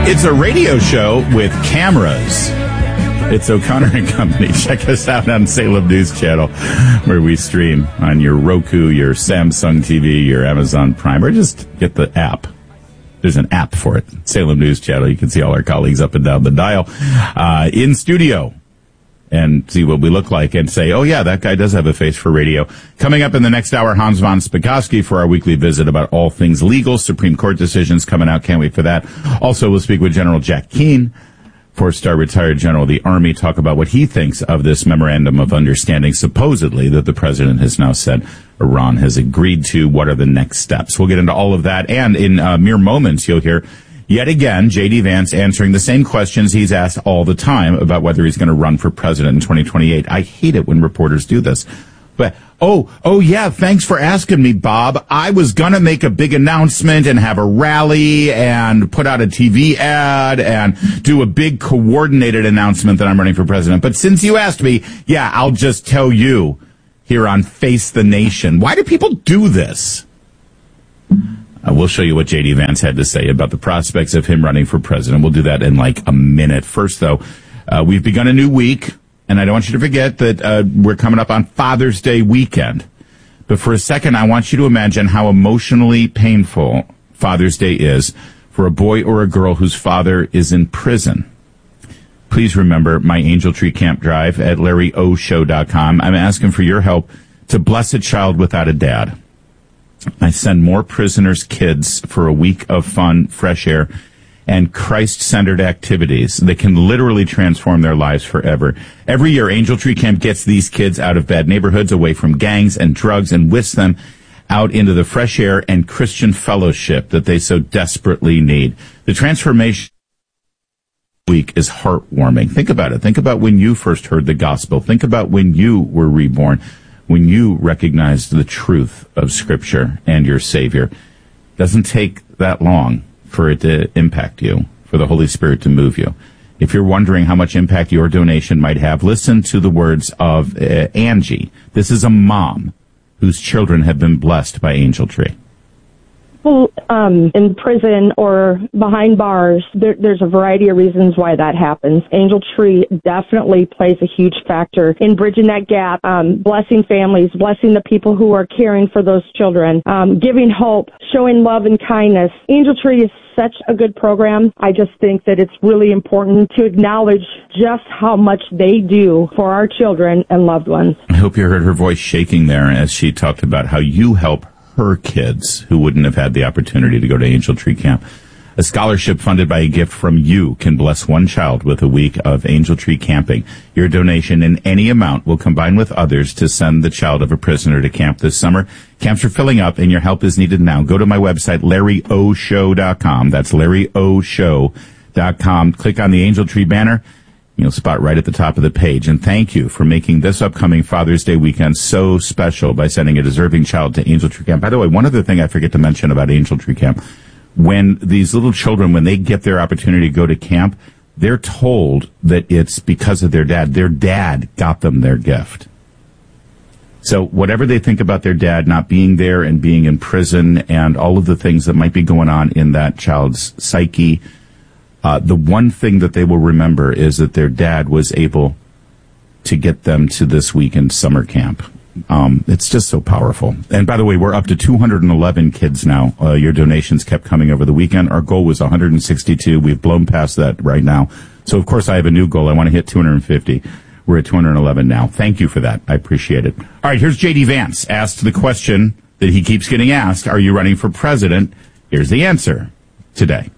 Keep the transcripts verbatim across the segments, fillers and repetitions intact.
It's a radio show with cameras. It's O'Connor and Company. Check us out on Salem News Channel, where we stream on your Roku, your Samsung T V, your Amazon Prime, or just get the app. There's an app for it. Salem News Channel. You can see all our colleagues up and down the dial uh, in studio and see what we look like and say, oh, yeah, that guy does have a face for radio. Coming up in the next hour, Hans von Spakovsky for our weekly visit about all things legal. Supreme Court decisions coming out. Can't wait for that. Also, we'll speak with General Jack Keane, four-star retired general of the Army, talk about what he thinks of this memorandum of understanding, supposedly, that the president has now said Iran has agreed to. What are the next steps? We'll get into all of that. And in uh, mere moments, you'll hear yet again J D. Vance answering the same questions he's asked all the time about whether he's going to run for president in twenty twenty-eight. I hate it when reporters do this. But, oh, oh yeah, thanks for asking me, Bob. I was going to make a big announcement and have a rally and put out a T V ad and do a big coordinated announcement that I'm running for president. But since you asked me, yeah, I'll just tell you here on Face the Nation. Why do people do this? Uh, we'll show you what J D. Vance had to say about the prospects of him running for president. We'll do that in like a minute. First, though, uh, we've begun a new week. And I don't want you to forget that uh, we're coming up on Father's Day weekend. But for a second, I want you to imagine how emotionally painful Father's Day is for a boy or a girl whose father is in prison. Please remember my Angel Tree Camp Drive at larry o show dot com. I'm asking for your help to bless a child without a dad. I send more prisoners' kids for a week of fun, fresh air, and Christ-centered activities that can literally transform their lives forever. Every year, Angel Tree Camp gets these kids out of bad neighborhoods, way from gangs and drugs, and whisks them out into the fresh air and Christian fellowship that they so desperately need. The transformation week is heartwarming. Think about it. Think about when you first heard the gospel. Think about when you were reborn, when you recognized the truth of Scripture and your Savior. It doesn't take that long for it to impact you, for the Holy Spirit to move you. If you're wondering how much impact your donation might have, listen to the words of uh, Angie. This is a mom whose children have been blessed by Angel Tree. People um, in prison or behind bars, there, there's a variety of reasons why that happens. Angel Tree definitely plays a huge factor in bridging that gap, um, blessing families, blessing the people who are caring for those children, um, giving hope, showing love and kindness. Angel Tree is such a good program. I just think that it's really important to acknowledge just how much they do for our children and loved ones. I hope you heard her voice shaking there as she talked about how you help her kids who wouldn't have had the opportunity to go to Angel Tree Camp. A scholarship funded by a gift from you can bless one child with a week of Angel Tree camping. Your donation in any amount will combine with others to send the child of a prisoner to camp this summer. Camps are filling up and your help is needed now. Go to my website, larry o show dot com. That's larry o show dot com. Click on the Angel Tree banner. You'll spot right at the top of the page. And thank you for making this upcoming Father's Day weekend so special by sending a deserving child to Angel Tree Camp. By the way, one other thing I forget to mention about Angel Tree Camp, when these little children, when they get their opportunity to go to camp, they're told that it's because of their dad. Their dad got them their gift. So whatever they think about their dad not being there and being in prison and all of the things that might be going on in that child's psyche, Uh, the one thing that they will remember is that their dad was able to get them to this weekend summer camp. Um, it's just so powerful. And by the way, we're up to two hundred eleven kids now. Uh, your donations kept coming over the weekend. Our goal was one hundred sixty-two. We've blown past that right now. So, of course, I have a new goal. I want to hit two hundred fifty. We're at two hundred eleven now. Thank you for that. I appreciate it. All right, here's J D. Vance asked the question that he keeps getting asked. Are you running for president? Here's the answer today.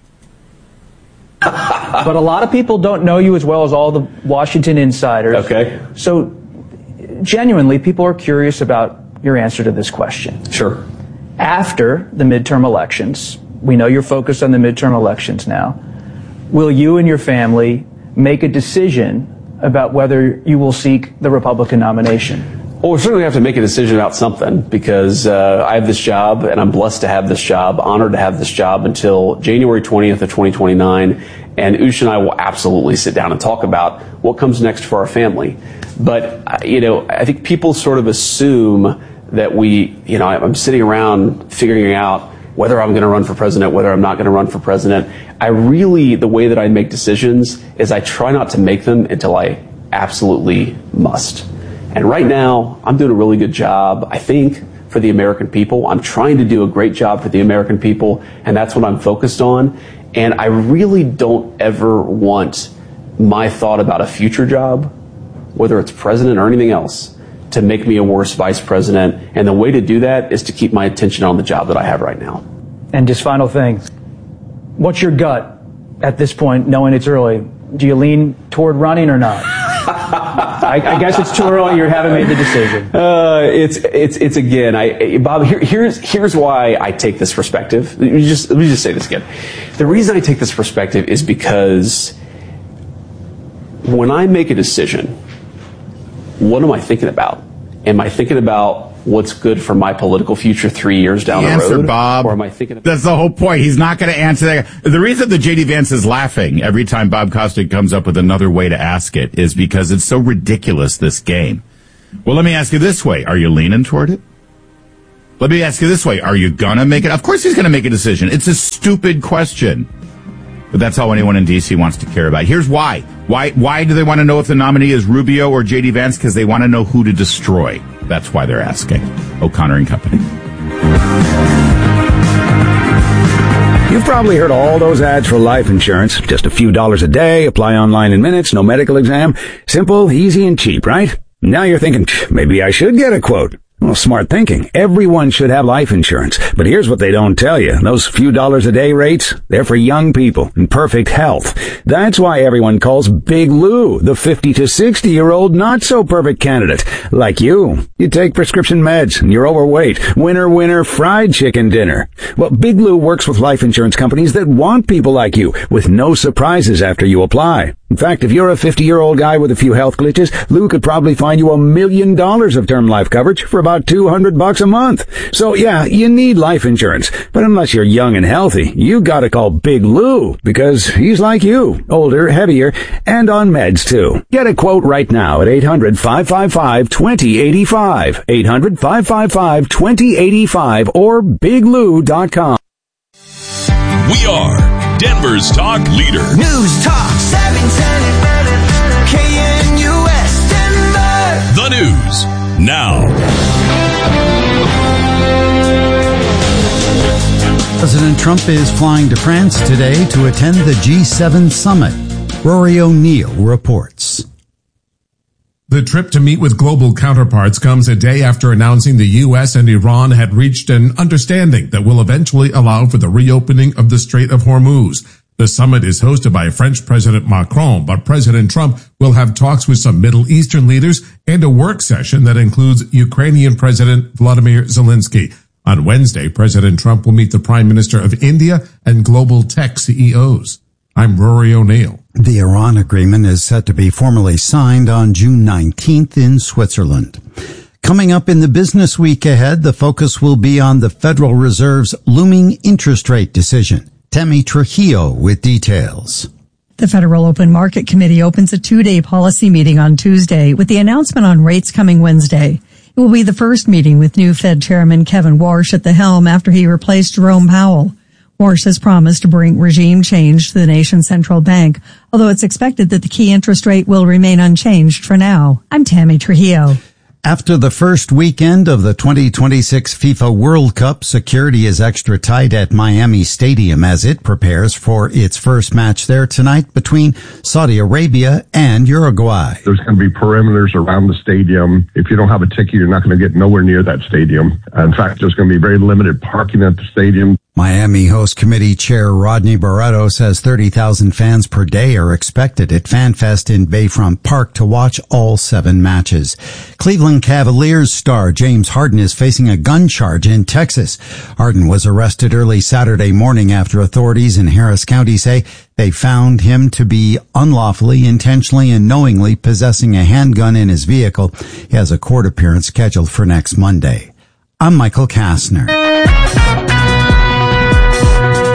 But a lot of people don't know you as well as all the Washington insiders. Okay. So, genuinely, people are curious about your answer to this question. Sure. After the midterm elections, we know you're focused on the midterm elections now, will you and your family make a decision about whether you will seek the Republican nomination? Well, we certainly have to make a decision about something because uh, I have this job and I'm blessed to have this job, honored to have this job until January twentieth of twenty twenty-nine. And Ush and I will absolutely sit down and talk about what comes next for our family. But, uh, you know, I think people sort of assume that we, you know, I'm sitting around figuring out whether I'm going to run for president, whether I'm not going to run for president. I really, the way that I make decisions is I try not to make them until I absolutely must. And right now, I'm doing a really good job, I think, for the American people. I'm trying to do a great job for the American people, and that's what I'm focused on. And I really don't ever want my thought about a future job, whether it's president or anything else, to make me a worse vice president. And the way to do that is to keep my attention on the job that I have right now. And just final thing, what's your gut at this point, knowing it's early? Do you lean toward running or not? I, I guess it's too early. You haven't made the decision. Uh, it's it's it's again, I Bob. Here, here's here's why I take this perspective. Let me just let me just say this again. The reason I take this perspective is because when I make a decision, what am I thinking about? Am I thinking about what's good for my political future three years down the, the answer, road? Bob. Or am I thinking about- That's the whole point. He's not going to answer that. The reason that J D Vance is laughing every time Bob Costas comes up with another way to ask it is because it's so ridiculous, this game. Well, let me ask you this way. Are you leaning toward it? Let me ask you this way. Are you going to make it? Of course he's going to make a decision. It's a stupid question. But that's all anyone in D C wants to care about. Here's why. Why Why do they want to know if the nominee is Rubio or J D Vance? Because they want to know who to destroy. That's why they're asking. O'Connor and Company. You've probably heard all those ads for life insurance. Just a few dollars a day, apply online in minutes, no medical exam. Simple, easy, and cheap, right? Now you're thinking, maybe I should get a quote. Well, smart thinking. Everyone should have life insurance. But here's what they don't tell you. Those few dollars a day rates, they're for young people in perfect health. That's why everyone calls Big Lou the fifty to sixty year old not so perfect candidate. Like you. You take prescription meds and you're overweight. Winner, winner, fried chicken dinner. Well, Big Lou works with life insurance companies that want people like you with no surprises after you apply. In fact, if you're a fifty year old guy with a few health glitches, Lou could probably find you a million dollars of term life coverage for about two hundred bucks a month. So yeah, you need life insurance. But unless you're young and healthy, you gotta call Big Lou because he's like you, older, heavier, and on meds too. Get a quote right now at eight hundred, five five five, two zero eight five, eight hundred, five five five, two zero eight five or big lou dot com. We are Denver's talk leader. News Talk seven ten K N U S Denver. The news now. President Trump is flying to France today to attend the G seven summit. Rory O'Neill reports. The trip to meet with global counterparts comes a day after announcing the U S and Iran had reached an understanding that will eventually allow for the reopening of the Strait of Hormuz. The summit is hosted by French President Macron, but President Trump will have talks with some Middle Eastern leaders and a work session that includes Ukrainian President Vladimir Zelensky. On Wednesday, President Trump will meet the Prime Minister of India and global tech C E Os. I'm Rory O'Neill. The Iran agreement is set to be formally signed on June nineteenth in Switzerland. Coming up in the business week ahead, the focus will be on the Federal Reserve's looming interest rate decision. Tammy Trujillo with details. The Federal Open Market Committee opens a two-day policy meeting on Tuesday with the announcement on rates coming Wednesday. It will be the first meeting with new Fed Chairman Kevin Warsh at the helm after he replaced Jerome Powell. Warsh has promised to bring regime change to the nation's central bank, although it's expected that the key interest rate will remain unchanged for now. I'm Tammy Trujillo. After the first weekend of the twenty twenty-six FIFA World Cup, security is extra tight at Miami Stadium as it prepares for its first match there tonight between Saudi Arabia and Uruguay. There's going to be perimeters around the stadium. If you don't have a ticket, you're not going to get nowhere near that stadium. In fact, there's going to be very limited parking at the stadium. Miami Host Committee Chair Rodney Barreto says thirty thousand fans per day are expected at FanFest in Bayfront Park to watch all seven matches. Cleveland Cavaliers star James Harden is facing a gun charge in Texas. Harden was arrested early Saturday morning after authorities in Harris County say they found him to be unlawfully, intentionally, and knowingly possessing a handgun in his vehicle. He has a court appearance scheduled for next Monday. I'm Michael Kastner.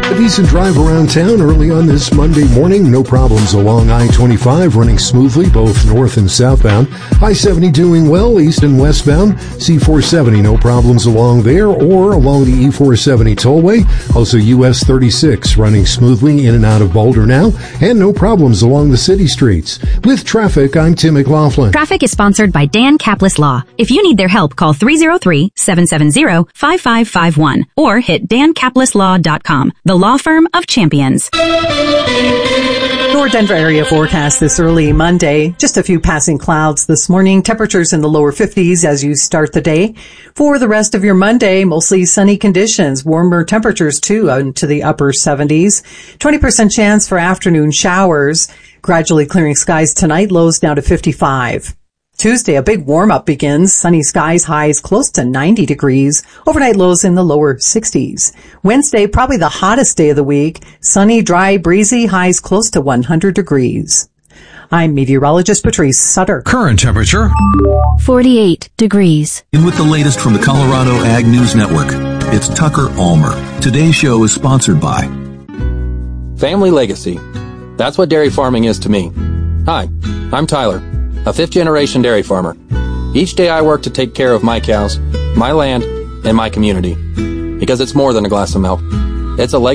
A decent drive around town early on this Monday morning. No problems along I twenty-five, running smoothly both north and southbound. I seventy doing well, east and westbound. C four seventy, no problems along there or along the E four seventy tollway. Also U S thirty-six running smoothly in and out of Boulder now, and no problems along the city streets. With traffic, I'm Tim McLaughlin. Traffic is sponsored by Dan Kaplis Law. If you need their help, call three oh three, seven seven zero, five five five one or hit dan kaplis law dot com. The law firm of champions. Your Denver area forecast this early Monday. Just a few passing clouds this morning. Temperatures in the lower fifties as you start the day. For the rest of your Monday, mostly sunny conditions. Warmer temperatures too into the upper seventies. twenty percent chance for afternoon showers. Gradually clearing skies tonight. Lows down to fifty-five. Tuesday, a big warm-up begins. Sunny skies, highs close to ninety degrees. Overnight lows in the lower sixties. Wednesday, probably the hottest day of the week. Sunny, dry, breezy, highs close to one hundred degrees. I'm meteorologist Patrice Sutter. Current temperature, forty-eight degrees. And with the latest from the Colorado Ag News Network, it's Tucker Almer. Today's show is sponsored by Family Legacy. That's what dairy farming is to me. Hi, I'm Tyler, a fifth-generation dairy farmer. Each day I work to take care of my cows, my land, and my community. Because it's more than a glass of milk. It's a legacy.